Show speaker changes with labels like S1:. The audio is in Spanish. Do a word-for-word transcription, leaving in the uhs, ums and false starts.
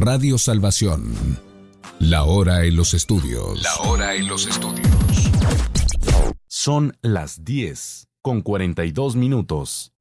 S1: Radio Salvación. La hora en los estudios.
S2: La hora en los estudios.
S3: Son las diez con cuarenta y dos minutos.